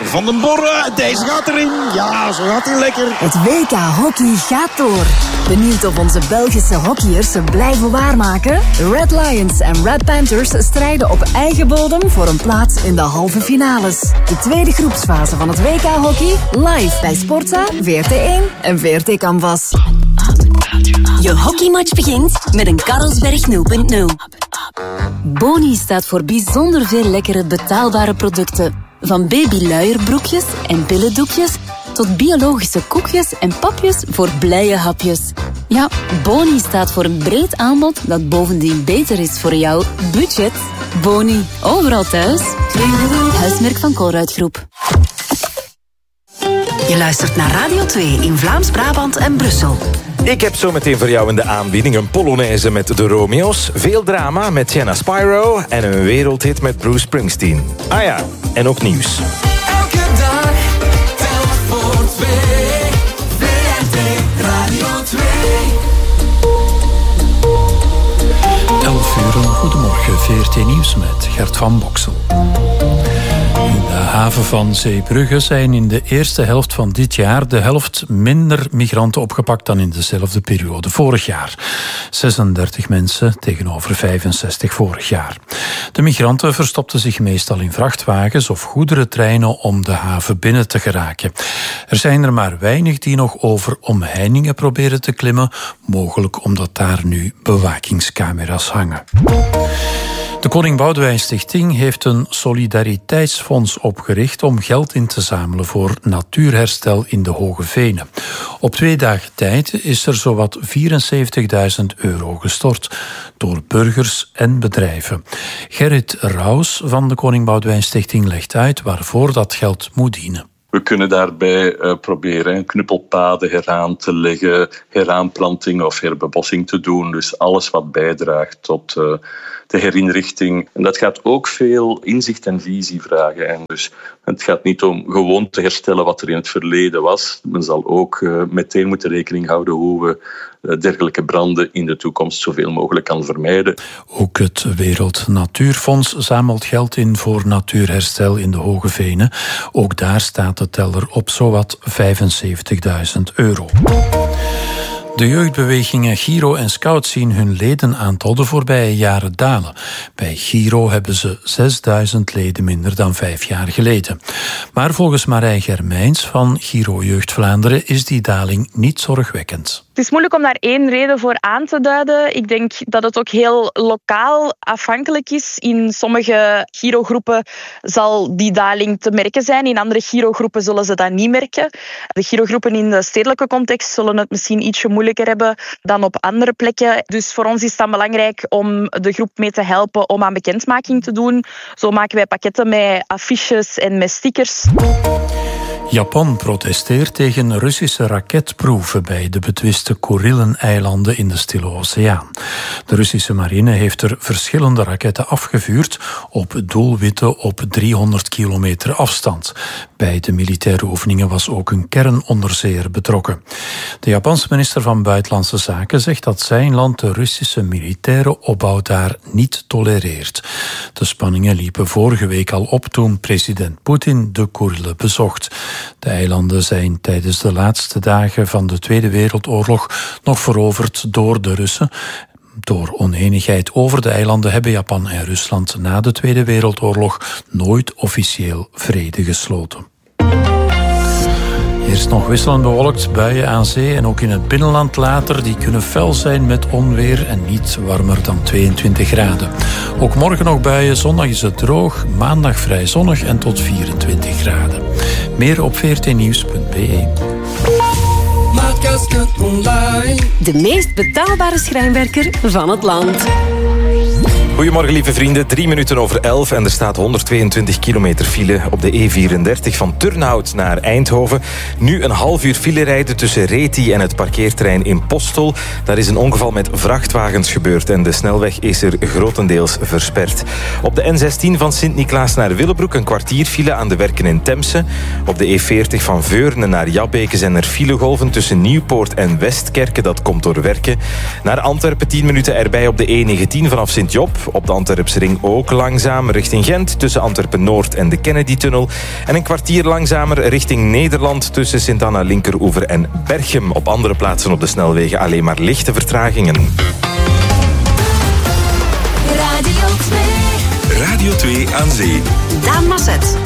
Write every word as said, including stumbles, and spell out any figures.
Van den Borre, deze gaat erin. Ja, zo gaat hij lekker. Het W K Hockey gaat door. Benieuwd of onze Belgische hockeyers ze blijven waarmaken? Red Lions en Red Panthers strijden op eigen bodem voor een plaats in de halve finales. De tweede groepsfase van het W K Hockey live bij Sportza, V R T één en V R T Canvas. Je hockeymatch begint met een Carlsberg nul punt nul. Boni staat voor bijzonder veel lekkere betaalbare producten. Van babyluierbroekjes en billendoekjes tot biologische koekjes en papjes voor blije hapjes. Ja, Boni staat voor een breed aanbod dat bovendien beter is voor jouw budget. Boni, overal thuis. Huismerk van Colruyt Groep. Je luistert naar Radio twee in Vlaams-Brabant en Brussel. Ik heb zo meteen voor jou in de aanbieding een Polonaise met de Romeo's, veel drama met Sienna Spyro en een wereldhit met Bruce Springsteen. Ah ja, en ook nieuws. Elke dag telt voor twee. V R T Radio twee. elf uur, goedemorgen, V R T Nieuws met Gert van Boksel. In de haven van Zeebrugge zijn in de eerste helft van dit jaar de helft minder migranten opgepakt dan in dezelfde periode vorig jaar. zesendertig mensen tegenover vijfenzestig vorig jaar. De migranten verstopten zich meestal in vrachtwagens of goederentreinen om de haven binnen te geraken. Er zijn er maar weinig die nog over omheiningen proberen te klimmen, mogelijk omdat daar nu bewakingscamera's hangen. De Koning Boudewijn Stichting heeft een solidariteitsfonds opgericht om geld in te zamelen voor natuurherstel in de Hoge Venen. Op twee dagen tijd is er zowat vierenzeventigduizend euro gestort door burgers en bedrijven. Gerrit Raus van de Koning Boudewijn Stichting legt uit waarvoor dat geld moet dienen. We kunnen daarbij uh, proberen knuppelpaden heraan te leggen, heraanplanting of herbebossing te doen. Dus alles wat bijdraagt tot uh, de herinrichting. En dat gaat ook veel inzicht en visie vragen. En dus het gaat niet om gewoon te herstellen wat er in het verleden was. Men zal ook uh, meteen moeten rekening houden hoe we uh, dergelijke branden in de toekomst zoveel mogelijk kan vermijden. Ook het Wereld Natuurfonds zamelt geld in voor natuurherstel in de Hoge Venen. Ook daar staat de teller op zowat vijfenzeventigduizend euro. De jeugdbewegingen Giro en Scout zien hun ledenaantal de voorbije jaren dalen. Bij Giro hebben ze zesduizend leden minder dan vijf jaar geleden. Maar volgens Marij Germijns van Giro Jeugd Vlaanderen is die daling niet zorgwekkend. Het is moeilijk om daar één reden voor aan te duiden. Ik denk dat het ook heel lokaal afhankelijk is. In sommige Giro-groepen zal die daling te merken zijn. In andere Giro-groepen zullen ze dat niet merken. De Giro-groepen in de stedelijke context zullen het misschien ietsje moeilijker hebben dan op andere plekken. Dus voor ons is het dan belangrijk om de groep mee te helpen om aan bekendmaking te doen. Zo maken wij pakketten met affiches en met stickers. Japan protesteert tegen Russische raketproeven bij de betwiste Kurillen-eilanden in de Stille Oceaan. De Russische marine heeft er verschillende raketten afgevuurd op doelwitten op driehonderd kilometer afstand. Bij de militaire oefeningen was ook een kernonderzeeër betrokken. De Japanse minister van Buitenlandse Zaken zegt dat zijn land de Russische militaire opbouw daar niet tolereert. De spanningen liepen vorige week al op toen president Poetin de Kurillen bezocht. De eilanden zijn tijdens de laatste dagen van de Tweede Wereldoorlog nog veroverd door de Russen. Door onenigheid over de eilanden hebben Japan en Rusland na de Tweede Wereldoorlog nooit officieel vrede gesloten. Eerst nog wisselend bewolkt, buien aan zee en ook in het binnenland later. Die kunnen fel zijn met onweer en niet warmer dan tweeëntwintig graden. Ook morgen nog buien, zondag is het droog, maandag vrij zonnig en tot vierentwintig graden. Meer op v r t nieuws punt b e. De meest betaalbare schrijnwerker van het land. Goedemorgen lieve vrienden, drie minuten over elf en er staat honderdtweeëntwintig kilometer file op de E vierendertig van Turnhout naar Eindhoven. Nu een half uur file rijden tussen Reti en het parkeerterrein in Postel. Daar is een ongeval met vrachtwagens gebeurd en de snelweg is er grotendeels versperd. Op de N zestien van Sint-Niklaas naar Willebroek een kwartier file aan de werken in Temse. Op de E veertig van Veurne naar Jabbeke zijn er filegolven tussen Nieuwpoort en Westkerke. Dat komt door werken. Naar Antwerpen tien minuten erbij op de E negentien vanaf Sint-Job. Op de Antwerpsring ook langzaam richting Gent tussen Antwerpen-Noord en de Kennedy-tunnel. En een kwartier langzamer richting Nederland tussen Sint-Anna Linkeroever en Berchem. Op andere plaatsen op de snelwegen alleen maar lichte vertragingen. Radio twee. Radio twee aan zee. Daan Masset.